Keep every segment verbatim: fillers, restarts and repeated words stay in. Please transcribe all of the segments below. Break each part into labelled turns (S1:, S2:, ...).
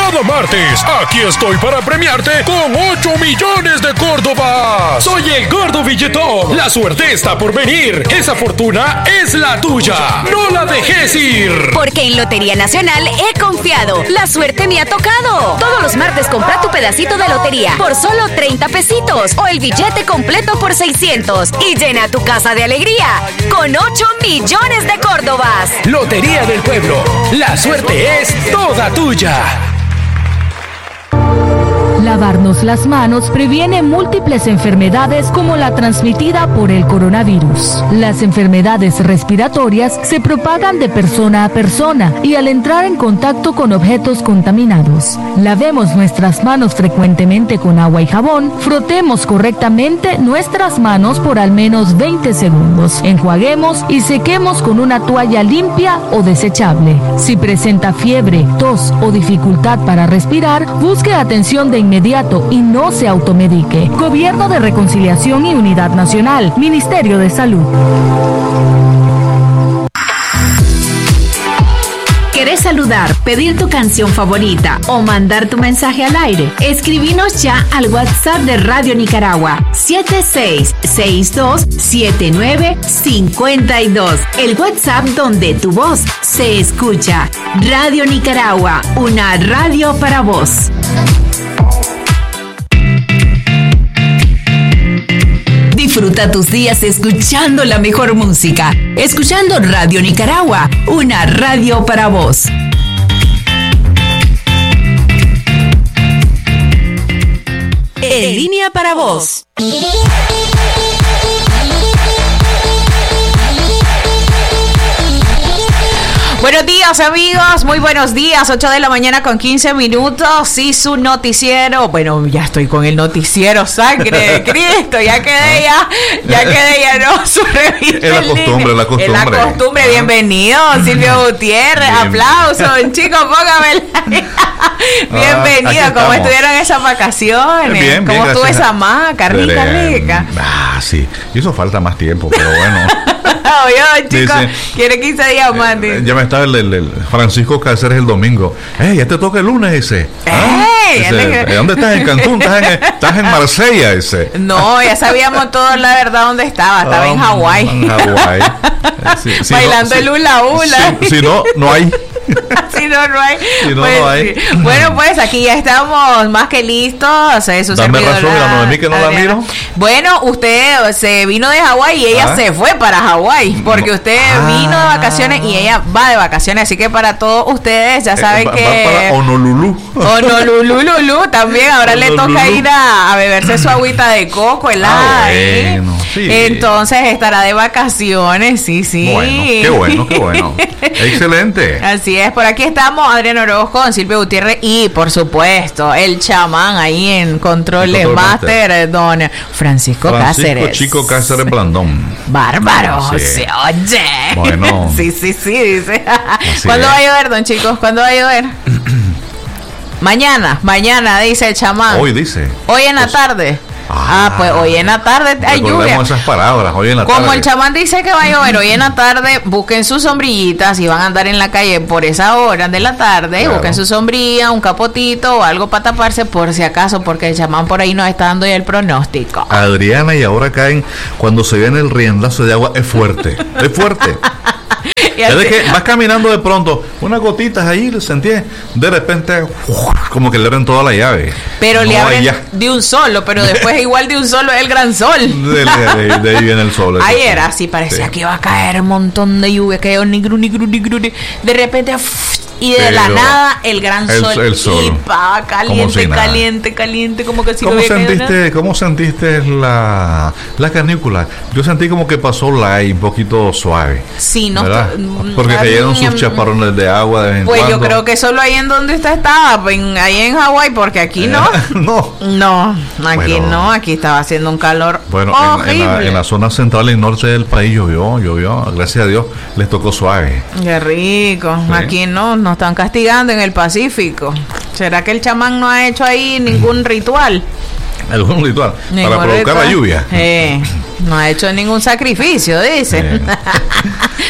S1: Cada martes, aquí estoy para premiarte con ocho millones de Córdobas. Soy el Gordo Billetón. La suerte está por venir. Esa fortuna es la tuya. No la dejes ir.
S2: Porque en Lotería Nacional he confiado. La suerte me ha tocado. Todos los martes compra tu pedacito de lotería por solo treinta pesitos o el billete completo por seiscientos y llena tu casa de alegría con ocho millones de Córdobas.
S1: Lotería del Pueblo. La suerte es toda tuya.
S3: Lavarnos las manos previene múltiples enfermedades como la transmitida por el coronavirus. Las enfermedades respiratorias se propagan de persona a persona y al entrar en contacto con objetos contaminados. Lavemos nuestras manos frecuentemente con agua y jabón. Frotemos correctamente nuestras manos por al menos veinte segundos. Enjuaguemos y sequemos con una toalla limpia o desechable. Si presenta fiebre, tos o dificultad para respirar, busque atención de inmediato y no se automedique. Gobierno de Reconciliación y Unidad Nacional, Ministerio de Salud.
S4: ¿Querés saludar, pedir tu canción favorita o mandar tu mensaje al aire? Escribinos ya al WhatsApp de Radio Nicaragua siete seis seis dos siete nueve cinco dos. El WhatsApp donde tu voz se escucha. Radio Nicaragua, una radio para vos. Disfruta tus días escuchando la mejor música. Escuchando Radio Nicaragua, una radio para vos. En línea para vos.
S5: Buenos días, amigos, muy buenos días, ocho de la mañana con quince minutos y su noticiero, bueno, ya estoy con el noticiero Sangre de Cristo, ya quedé ya, ya quedé ya no, su revista
S6: es la costumbre, la costumbre.
S5: Es la costumbre, ah. Bienvenido, Silvio Gutiérrez, bien. Aplausos, chicos, póngame bienvenido, ah, ¿cómo estuvieron esas vacaciones?
S6: Bien,
S5: ¿Cómo
S6: bien,
S5: estuvo esa maca, rica, rica?
S6: Ah, sí, hizo falta más tiempo, pero bueno.
S5: Oye, chicos, quiere quince días más.
S6: Eh, ya me estaba el, el, el Francisco Cáceres el domingo. ¡Eh, ya te toca el lunes ese! ¿Ah?
S5: Ey,
S6: ese
S5: le...
S6: ¿Dónde estás? ¿En Cancún? ¿Estás en, estás en Marsella ese?
S5: No, ya sabíamos todos la verdad dónde estaba. Estaba oh, en Hawái.
S6: En Hawái. Sí, si
S5: bailando
S6: no,
S5: el hula hula.
S6: Si, si no, no hay.
S5: Si no, no hay.
S6: Si no,
S5: pues,
S6: no hay.
S5: Sí. Bueno, pues aquí ya estamos más que listos. Eso
S6: Dame razón, la Noemí que no
S5: Adriana.
S6: La miro.
S5: Bueno, usted se vino de Hawái y ella ¿Ah? se fue para Hawái. Porque usted ah. vino de vacaciones y ella va de vacaciones. Así que para todos ustedes ya saben eh, va, que.
S6: Va para Honolulu.
S5: Honolulu también. Ahora Honolulu. Le toca ir a, a beberse su agüita de coco helada. Ah, bueno, sí. Entonces estará de vacaciones. Sí, sí.
S6: Bueno, qué bueno, qué bueno. Excelente.
S5: Así es, por aquí estamos Adrián Orozco, con Silvio Gutiérrez y por supuesto el chamán ahí en Controles Control Master, Master, don Francisco, Francisco Cáceres.
S6: Chico Cáceres Blandón.
S5: Bárbaro, sí. Se oye.
S6: Bueno.
S5: Sí, sí, sí, dice. ¿Cuándo es. va a llover, don chicos? ¿Cuándo va a llover? Mañana, mañana, dice el chamán.
S6: Hoy dice.
S5: Hoy en pues, la tarde. Ah, ah, pues hoy en la tarde hay lluvia.
S6: Esas palabras, hoy en la
S5: Como
S6: tarde.
S5: el chamán dice que va a llover hoy en la tarde, busquen sus sombrillitas y van a andar en la calle por esa hora de la tarde. Claro. Busquen su sombrilla, un capotito o algo para taparse por si acaso, porque el chamán por ahí nos está dando ya el pronóstico.
S6: Adriana, y ahora caen, cuando se viene el riendazo de agua, es fuerte, es fuerte. Es de que vas caminando de pronto, unas gotitas ahí, ¿sentí? De repente, uf, como que le abren toda la llave.
S5: Pero no, le abren
S6: ya.
S5: de un solo, pero después igual de un solo es el gran sol.
S6: De, de, de, de ahí viene el sol.
S5: Ayer así parecía sí. que iba a caer un montón de lluvia, que ni gru, ni gru, ni gru, de repente, uf, y de pero la nada el gran
S6: el,
S5: sol.
S6: El sol.
S5: Y pa, caliente, si caliente, caliente, como que si
S6: ¿Cómo
S5: no había
S6: sentiste, ¿Cómo sentiste la, la canícula? Yo sentí como que pasó light, un poquito suave.
S5: Sí, no.
S6: Porque cayeron sus chaparrones de agua de vez en
S5: pues
S6: cuando.
S5: Yo creo que solo ahí en donde usted estaba, en, ahí en Hawái, porque aquí no.
S6: Eh, no.
S5: No, aquí bueno, no, aquí estaba haciendo un calor
S6: bueno,
S5: horrible.
S6: En, en, la, en la zona central y norte del país llovió, llovió, gracias a Dios, les tocó suave.
S5: Qué rico. Sí. Aquí no, nos están castigando en el Pacífico. ¿Será que el chamán no ha hecho ahí ningún ritual?
S6: ¿Algún ritual?
S5: Ningún
S6: para provocar
S5: ritual.
S6: la lluvia.
S5: Eh, no ha hecho ningún sacrificio, dice. Eh.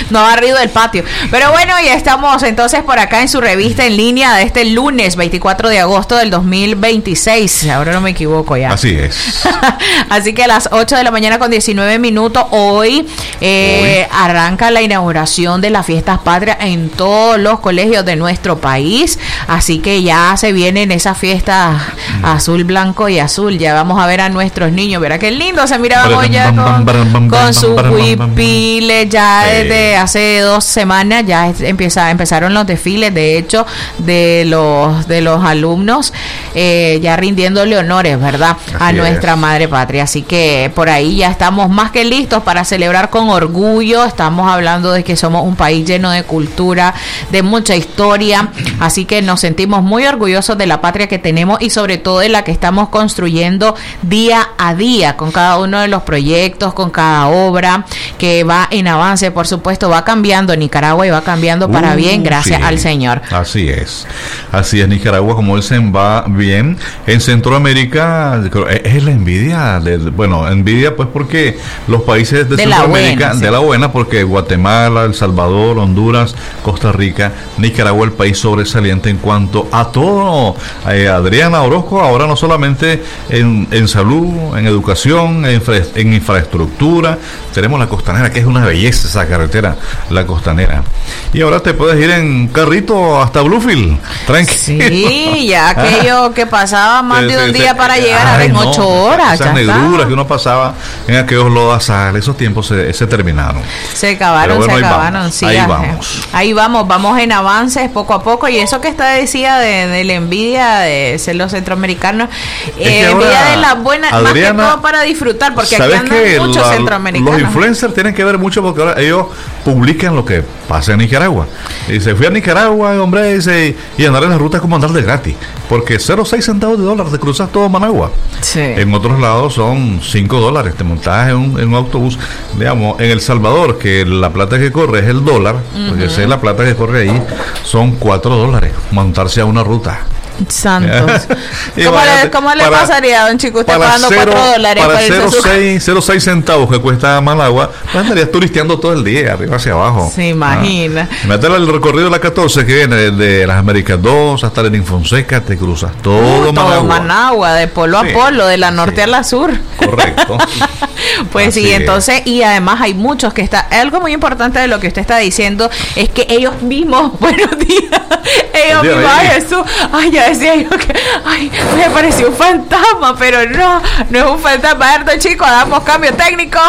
S5: no ha barrido el patio. Pero bueno, ya estamos entonces por acá en su revista en línea de este lunes veinticuatro de agosto del dos mil veintiséis. Ahora no me equivoco ya.
S6: Así es.
S5: Así que a las ocho de la mañana con diecinueve minutos, hoy, eh, hoy arranca la inauguración de las fiestas patrias en todos los colegios de nuestro país. Así que ya se vienen esas fiestas mm. azul, blanco y azul. Ya vamos a ver a nuestros niños. Verá qué lindo se miraban hoy ya con, con su huipile. Ya desde hace dos semanas ya empieza, empezaron los desfiles, de hecho, de los de los alumnos, eh, ya rindiéndole honores, ¿verdad? Así a nuestra es. madre patria. Así que por ahí ya estamos más que listos para celebrar con orgullo. Estamos hablando de que somos un país lleno de cultura, de mucha historia. Así que nos sentimos muy orgullosos de la patria que tenemos y sobre todo de la que estamos construyendo día a día, con cada uno de los proyectos, con cada obra que va en avance, por supuesto, va cambiando Nicaragua y va cambiando para uh, bien, gracias sí. al Señor.
S6: Así es, así es. Nicaragua, como dicen, va bien. En Centroamérica es la envidia, de, bueno, envidia pues porque los países de, de Centroamérica, la buena, sí. de la buena, porque Guatemala, El Salvador, Honduras, Costa Rica, Nicaragua, el país sobresaliente en cuanto a todo. Eh, Adriana Orozco, ahora no solamente en, en salud, en educación, en, infra, en infraestructura, tenemos la costanera, que es una belleza esa carretera, la costanera. Y ahora te puedes ir en carrito hasta Bluefield, tranquilo.
S5: Sí, ya aquello que pasaba más de un día para llegar a en no, ocho horas.
S6: Esas negruras que uno pasaba en aquellos lodazales, esos tiempos se, se terminaron.
S5: Se acabaron, bueno, se acabaron,
S6: vamos,
S5: sí.
S6: Ahí vamos.
S5: Ahí vamos, vamos en avances poco a poco. Y eso que está decía de, de la envidia de ser los centroamericanos, eh, envidia de la buena, Adriana, más que todo para disfrutar, porque aquí andan muchos la, centroamericanos.
S6: Los influencers tienen que ver mucho porque ahora ellos publican lo que pasa en Nicaragua. Y dice, fui a Nicaragua, hombre, dice, y andar en la ruta es como andar de gratis, porque cero coma seis centavos de dólar te cruzas todo Managua.
S5: Sí.
S6: En otros lados son cinco dólares, te montas en un, en un autobús. Digamos, en El Salvador, que la plata que corre es el dólar, uh-huh. porque esa es la plata que corre ahí, son cuatro dólares montarse a una ruta.
S5: Santos. ¿Cómo le, ¿cómo le para, pasaría, don Chico, usted pagando cuatro dólares
S6: para cero coma seis centavos que cuesta Managua? Pues andarías turisteando todo el día, arriba hacia abajo.
S5: Se imagina.
S6: Ah. Métele el recorrido de la catorce que viene de, de las Américas dos hasta Lenín Fonseca, te cruzas todo uh, Managua. Todo
S5: Managua, de polo sí. a polo, de la norte sí. a la sur.
S6: Correcto.
S5: Pues Así sí, entonces, es. y además hay muchos que está, algo muy importante de lo que usted está diciendo es que ellos mismos, buenos días, ellos mismos, ay Jesús, ay ya decía yo que, ay, me pareció un fantasma, pero no, no es un fantasma, harto chico, damos cambio técnico.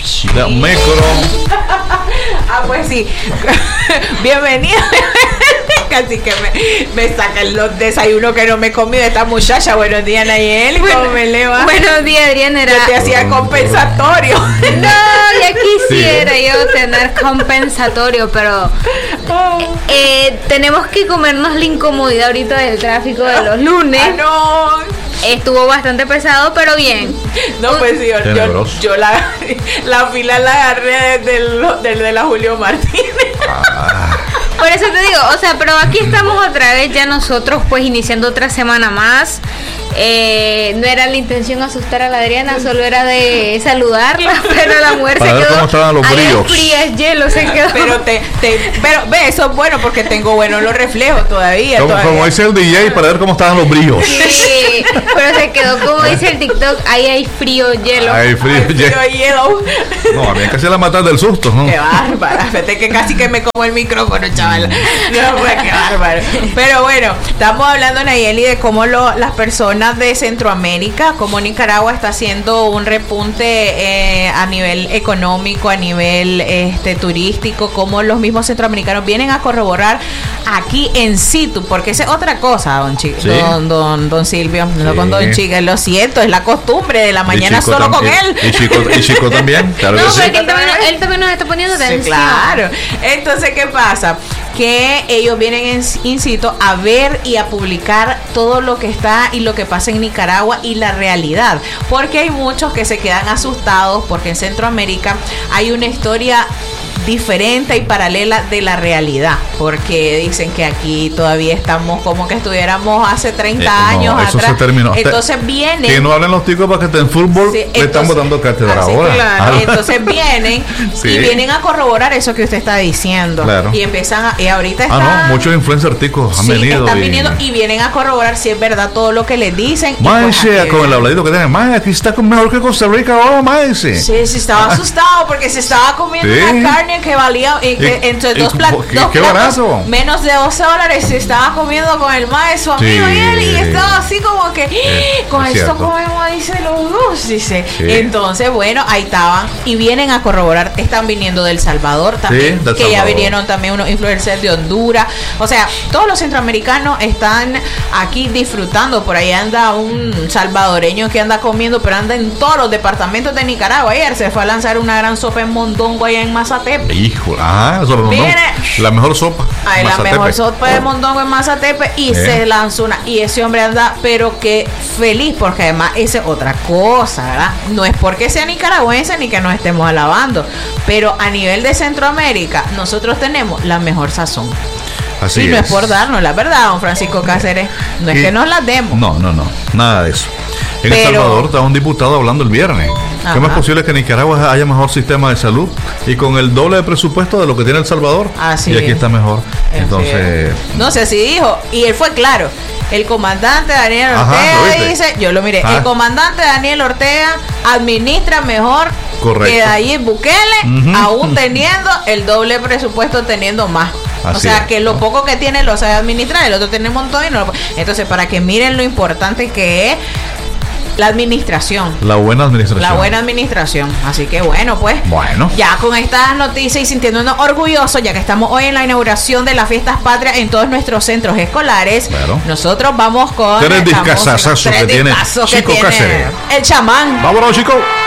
S6: Micro.
S5: Ah, pues sí, bienvenido. Casi que me, me sacan los desayunos que no me comí de esta muchacha. Buenos días, Nayeli.
S2: Bueno,
S5: ¿Cómo me le va?
S2: Buenos días, Adriana.
S5: Yo te hacía compensatorio.
S2: No, ya quisiera sí. yo tener compensatorio, pero eh, eh, tenemos que comernos la incomodidad ahorita del tráfico de los lunes.
S5: Ah, no.
S2: Estuvo bastante pesado, pero bien.
S5: No, pues sí, yo, yo, yo la, la fila la agarré desde el, desde la Julio Martínez.
S6: Ah.
S2: Por eso te digo, o sea, pero aquí estamos otra vez ya nosotros, pues iniciando otra semana más. Eh, no era la intención asustar a la Adriana, solo era de saludarla, pero la mujer
S6: Para
S2: se
S6: ver
S2: quedó
S6: cómo estaban los brillos.
S2: fría, es hielo, se quedó.
S5: Pero te, te, pero ve, eso es bueno porque tengo buenos los reflejos todavía.
S6: Como,
S5: todavía.
S6: como dice el D J, para ver cómo estaban los brillos.
S2: Sí, pero se quedó como dice el TikTok, ahí hay frío, hielo.
S6: Hay frío,
S5: hay frío hielo.
S6: No, a mí casi la matar del susto, ¿no?
S5: Qué bárbara, fíjate que casi que me como el micrófono, chaval. No, pues qué bárbaro. Pero bueno, estamos hablando, Nayeli, de cómo lo, las personas de Centroamérica, cómo Nicaragua está haciendo un repunte eh, a nivel económico, a nivel este turístico, cómo los mismos centroamericanos vienen a corroborar aquí en situ, porque esa es otra cosa, don Chico, sí. don, don, don Silvio, sí. no con don Chico, lo siento, es la costumbre de la mañana solo con él.
S6: Y Chico, y Chico también, claro.
S2: No,
S6: que
S2: pero
S6: sí.
S2: que él también, él también nos está poniendo atención.
S5: Sí, claro. Entonces, ¿qué pasa? Que ellos vienen en, in situ a ver y a publicar todo lo que está y lo que pasa en Nicaragua y la realidad, porque hay muchos que se quedan asustados porque en Centroamérica hay una historia diferente y paralela de la realidad, porque dicen que aquí todavía estamos como que estuviéramos hace treinta eh, no, años
S6: eso
S5: atrás.
S6: Se terminó.
S5: Entonces vienen.
S6: Que no hablen los ticos para que estén en fútbol, sí, le estamos dando cátedra ahora.
S5: Claro. Ah. Entonces vienen sí. y vienen a corroborar eso que usted está diciendo. Claro. Y empiezan a, y ahorita están.
S6: Ah, no, muchos influencers ticos han
S5: sí,
S6: venido.
S5: Están
S6: y...
S5: viniendo y vienen a corroborar si es verdad todo lo que les dicen.
S6: Maese, pues, con el habladito que tienen, Maese, aquí está mejor que Costa Rica ahora, Maese.
S5: Sí, sí, estaba asustado porque se estaba comiendo sí. una carne que valía y que y, entre y, dos, plat,
S6: ¿qué,
S5: dos
S6: qué
S5: platos
S6: barato?
S5: Menos de doce dólares. Se estaba comiendo con el Maese, su amigo sí. y él, y estaba así como que eh, con esto cierto. comemos, dice los dos, dice. Sí. Entonces, bueno, ahí estaban y vienen a corroborar. Están viniendo del Salvador también, sí, del que Salvador. Ya vinieron también unos influencers de Honduras. O sea, todos los centroamericanos están aquí disfrutando. Por ahí anda un salvadoreño que anda comiendo, pero anda en todos los departamentos de Nicaragua. Ayer se fue a lanzar una gran sopa en mondongo allá en Mazatepe.
S6: Hijo, ah, sopa mondongo. La mejor sopa.
S5: Ay, la mejor sopa de mondongo en Mazatepe y eh. se lanzó una. Y ese hombre anda, pero que feliz, porque además esa es otra cosa, ¿verdad? No es porque sea nicaragüense ni que nos estemos alabando, pero a nivel de Centroamérica, nosotros tenemos la mejor sazón.
S6: Así
S5: y no
S6: es.
S5: es por darnos la verdad, don Francisco Cáceres. No es y, que nos la demos.
S6: No, no, no. Nada de eso. En Pero, El Salvador está un diputado hablando el viernes. Ajá. ¿Cómo es posible que en Nicaragua haya mejor sistema de salud y con el doble de presupuesto de lo que tiene El Salvador?
S5: Así
S6: y aquí
S5: es.
S6: está mejor. Entonces.
S5: No sé si dijo. Y él fue claro. El comandante Daniel Ortega Ajá, dice, yo lo miré, ah. el comandante Daniel Ortega administra mejor Correcto. que Nayib Bukele, uh-huh. aún teniendo el doble presupuesto, teniendo más. Así o sea, es. que lo poco que tiene lo sabe administrar, el otro tiene un montón y no lo... Entonces, para que miren lo importante que es la administración.
S6: La buena administración.
S5: La buena administración. Así que bueno, pues.
S6: Bueno.
S5: Ya con estas noticias y sintiéndonos orgullosos, ya que estamos hoy en la inauguración de las fiestas patrias en todos nuestros centros escolares, claro. nosotros vamos con...
S6: Tres discazazos que tiene Chico Cáceres.
S5: El chamán.
S6: Vámonos, chicos.